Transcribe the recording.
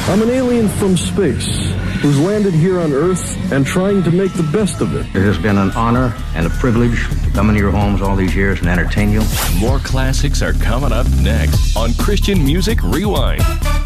I'm an alien from space who's landed here on Earth and trying to make the best of it. It has been an honor and a privilege to come into your homes all these years and entertain you. More classics are coming up next on Christian Music Rewind.